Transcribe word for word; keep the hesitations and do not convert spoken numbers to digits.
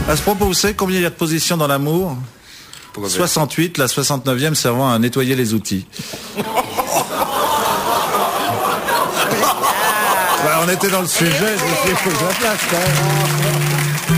À ce propos, vous savez combien il y a de positions dans l'amour? soixante-huit, la soixante-neuvième servant à nettoyer les outils. Voilà, on était dans le sujet, je me suis dit, il faut que je la place quand même.